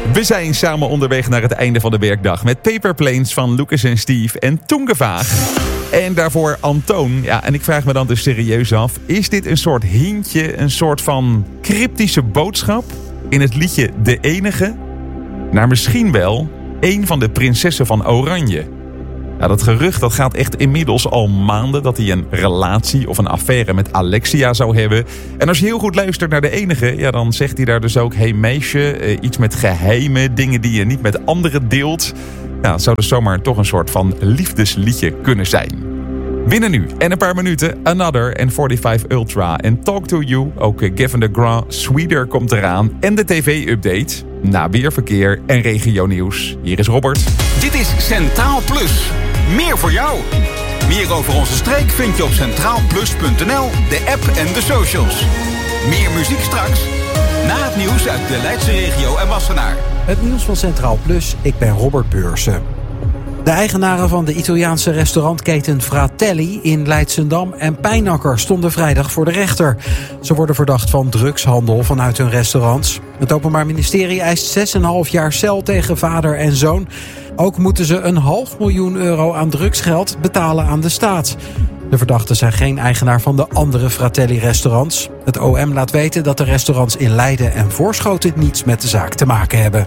We zijn samen onderweg naar het einde van de werkdag met Paper Planes van Lucas en Steve en Tungevaag. En daarvoor Antoon. Ja, en ik vraag me dan dus serieus af, is dit een soort hintje, een soort van cryptische boodschap in het liedje De Enige? Naar misschien wel een van de prinsessen van Oranje. Ja, dat gerucht dat gaat echt inmiddels al maanden dat hij een relatie of een affaire met Alexia zou hebben. En als je heel goed luistert naar De Enige, ja, dan zegt hij daar dus ook: hey meisje, iets met geheimen, dingen die je niet met anderen deelt. Ja, het zou dus zomaar toch een soort van liefdesliedje kunnen zijn. Binnen nu en een paar minuten Another en 45 Ultra en Talk to You. Ook Gavin DeGraw, Sweeter komt eraan en de tv-update. Na weerverkeer en regionieuws. Hier is Robert. Dit is Centraal Plus. Meer voor jou. Meer over onze streek vind je op centraalplus.nl, de app en de socials. Meer muziek straks. Na het nieuws uit de Leidse regio en Wassenaar. Het nieuws van Centraal Plus, ik ben Robert Beursen. De eigenaren van de Italiaanse restaurantketen Fratelli in Leidschendam en Pijnacker stonden vrijdag voor de rechter. Ze worden verdacht van drugshandel vanuit hun restaurants. Het Openbaar Ministerie eist 6,5 jaar cel tegen vader en zoon. Ook moeten ze €500.000 aan drugsgeld betalen aan de staat. De verdachten zijn geen eigenaar van de andere Fratelli-restaurants. Het OM laat weten dat de restaurants in Leiden en Voorschoten niets met de zaak te maken hebben.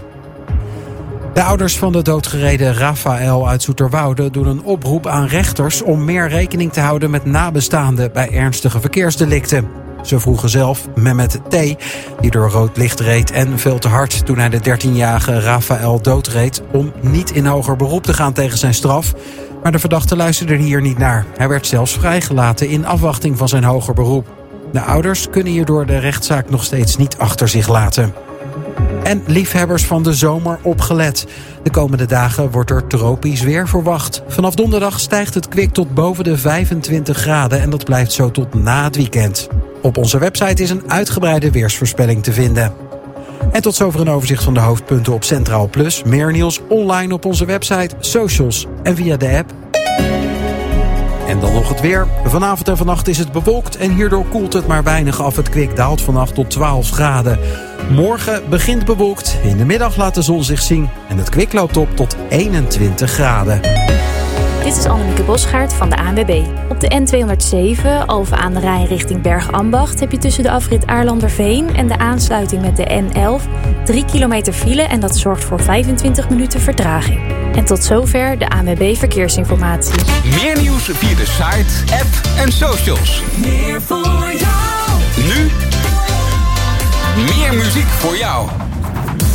De ouders van de doodgereden Rafael uit Zoeterwoude doen een oproep aan rechters om meer rekening te houden met nabestaanden bij ernstige verkeersdelicten. Ze vroegen zelf Mehmet T., die door rood licht reed en veel te hard toen hij de 13-jarige Rafael doodreed, om niet in hoger beroep te gaan tegen zijn straf. Maar de verdachte luisterde hier niet naar. Hij werd zelfs vrijgelaten in afwachting van zijn hoger beroep. De ouders kunnen hierdoor de rechtszaak nog steeds niet achter zich laten. En liefhebbers van de zomer opgelet. De komende dagen wordt er tropisch weer verwacht. Vanaf donderdag stijgt het kwik tot boven de 25 graden en dat blijft zo tot na het weekend. Op onze website is een uitgebreide weersvoorspelling te vinden. En tot zover een overzicht van de hoofdpunten op Centraal Plus. Meer nieuws online op onze website, socials en via de app. En dan nog het weer. Vanavond en vannacht is het bewolkt en hierdoor koelt het maar weinig af. Het kwik daalt vannacht tot 12 graden. Morgen begint bewolkt. In de middag laat de zon zich zien. En het kwik loopt op tot 21 graden. Dit is Annemieke Bosgaard van de ANWB. Op de N207, Alphen aan de Rijn richting Bergambacht, heb je tussen de afrit Aarlanderveen en de aansluiting met de N11 3 kilometer file en dat zorgt voor 25 minuten vertraging. En tot zover de ANWB Verkeersinformatie. Meer nieuws via de site, app en socials. Meer voor jou. Nu meer muziek voor jou.